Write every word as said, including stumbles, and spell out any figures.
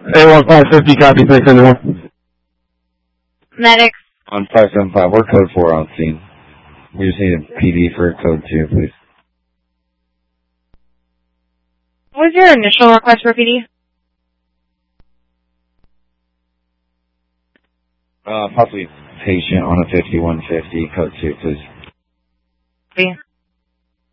A one five fifty, copy, thanks anyone. Medics. On five seven five, we're code four on scene. We just need a P D for code two, please. What was your initial request for P D? Uh, possibly patient on a fifty-one fifty, code two, please. Copy.